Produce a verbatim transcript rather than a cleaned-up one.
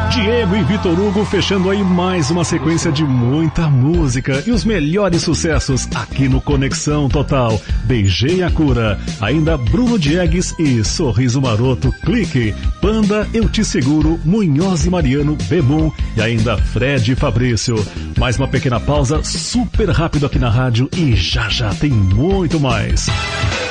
Diego e Vitor Hugo fechando aí mais uma sequência de muita música e os melhores sucessos aqui no Conexão Total. Beijei a cura, ainda Bruno Diegues e Sorriso Maroto, Clique, Panda, Eu Te Seguro, Munhoz e Mariano, Bebum e ainda Fred e Fabrício. Mais uma pequena pausa super rápido aqui na rádio e já já tem muito mais.